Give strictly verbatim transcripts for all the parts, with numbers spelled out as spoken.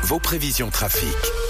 vos prévisions trafic.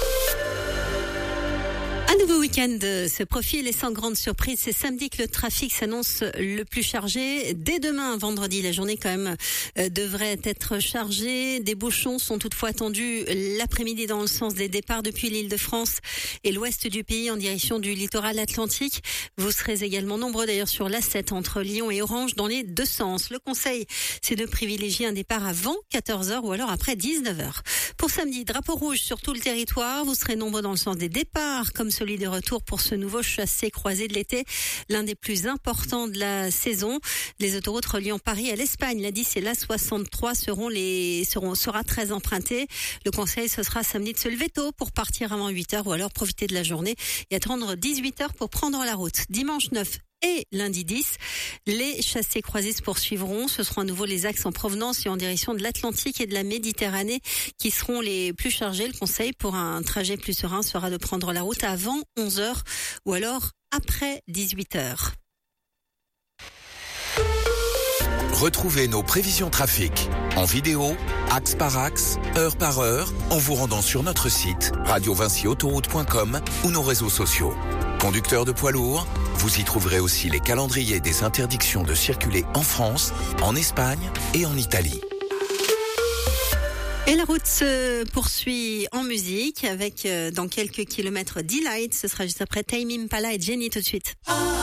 Un nouveau week-end se profile et sans grande surprise, c'est samedi que le trafic s'annonce le plus chargé. Dès demain, vendredi, la journée quand même euh, devrait être chargée. Des bouchons sont toutefois attendus l'après-midi dans le sens des départs depuis l'Île-de-France et l'ouest du pays en direction du littoral atlantique. Vous serez également nombreux d'ailleurs sur l'A sept entre Lyon et Orange dans les deux sens. Le conseil, c'est de privilégier un départ avant quatorze heures ou alors après dix-neuf heures. Pour samedi, drapeau rouge sur tout le territoire. Vous serez nombreux dans le sens des départs comme celui de retour pour ce nouveau chassé-croisé de l'été, l'un des plus importants de la saison. Les autoroutes reliant Paris à l'Espagne, la dix et la soixante-trois seront les, seront, sera très empruntée. Le conseil, ce sera samedi de se lever tôt pour partir avant huit heures ou alors profiter de la journée et attendre dix-huit heures pour prendre la route. Dimanche neuf et lundi dix, les chassés-croisés se poursuivront. Ce seront à nouveau les axes en provenance et en direction de l'Atlantique et de la Méditerranée qui seront les plus chargés. Le conseil pour un trajet plus serein sera de prendre la route avant onze heures ou alors après dix-huit heures. Retrouvez nos prévisions trafic en vidéo, axe par axe, heure par heure, en vous rendant sur notre site radio vinci autoroute point com ou nos réseaux sociaux. Conducteurs de poids lourds, vous y trouverez aussi les calendriers des interdictions de circuler en France, en Espagne et en Italie. Et la route se poursuit en musique avec euh, dans quelques kilomètres Delight. Ce sera juste après Tame Impala et Jenny tout de suite.